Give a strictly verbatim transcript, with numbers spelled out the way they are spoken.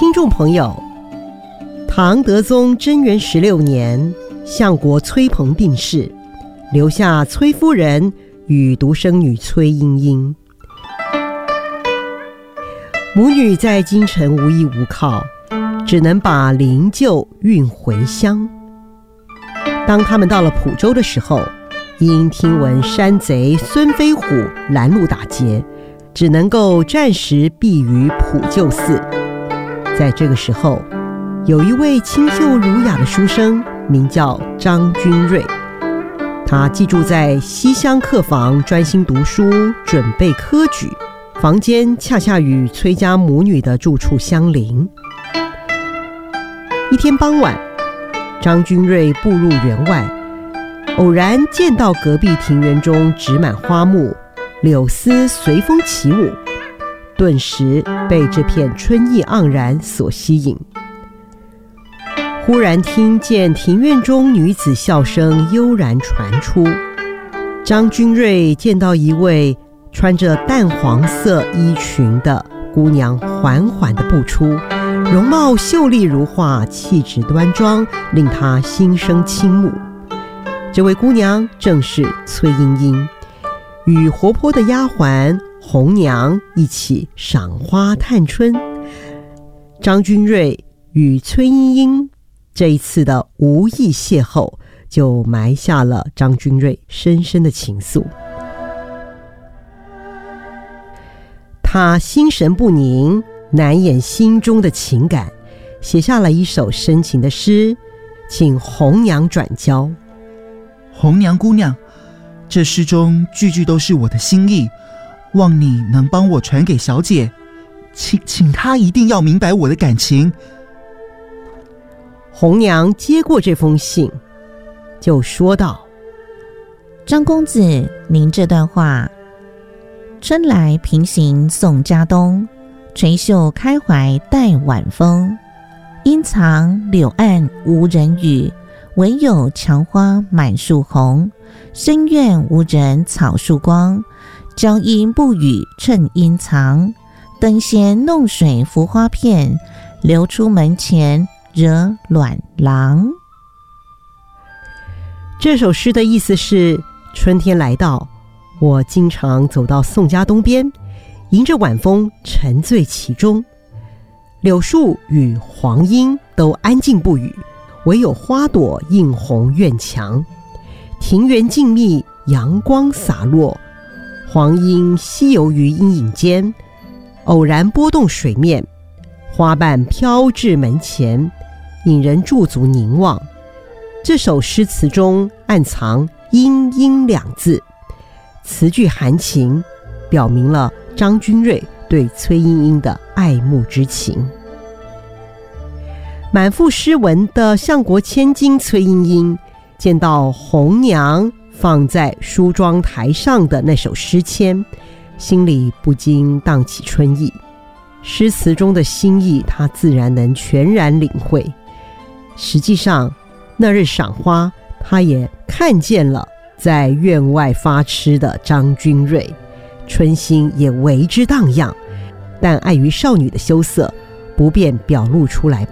听众朋友，唐德宗贞元十六年，相国崔鹏病逝，留下崔夫人与独生女崔莺莺。母女在京城无依无靠，只能把灵柩运回乡。当他们到了蒲州的时候，因听闻山贼孙飞虎拦路打劫，只能够暂时避于普救寺。在这个时候，有一位清秀儒雅的书生，名叫张君瑞。他寄住在西厢客房，专心读书，准备科举。房间恰恰与崔家母女的住处相邻。一天傍晚，张君瑞步入园外，偶然见到隔壁庭园中植满花木，柳丝随风起舞，顿时被这片春意盎然所吸引。忽然听见庭院中女子笑声悠然传出，张君瑞见到一位穿着淡黄色衣裙的姑娘缓缓地步出，容貌秀丽如画，气质端庄，令他心生倾慕。这位姑娘正是崔莺莺，与活泼的丫鬟红娘一起赏花探春。张君瑞与崔莺莺这一次的无意邂逅，就埋下了张君瑞深深的情愫。他心神不宁，难掩心中的情感，写下了一首深情的诗，请红娘转交。 红娘姑娘，这诗中句句都是我的心意，望你能帮我传给小姐，请请她一定要明白我的感情。 红娘接过这封信，就说道： 张公子，您这段话，春来平行送家东，垂袖开怀待晚风。阴藏柳岸无人语，唯有墙花满树红。深院无人草树光，娇莺不语趁阴藏。灯仙弄水浮花片，流出门前惹卵郎。 这首诗的意思是，春天来到，我经常走到宋家东边，迎着晚风沉醉其中。柳树与黄莺都安静不语，唯有花朵映红院墙。庭园静谧，阳光洒落，黄莺西游于阴影间，偶然拨动水面，花瓣飘至门前，引人驻足凝望。这首诗词中暗藏莺莺两字，词句含情，表明了张君瑞对崔莺莺的爱慕之情。满腹诗文的相国千金崔莺莺，见到红娘放在梳妆台上的那首诗签，心里不禁荡起春意。诗词中的心意，他自然能全然领会。实际上，那日赏花，他也看见了在院外发痴的张君瑞，春心也为之荡漾，但碍于少女的羞涩，不便表露出来。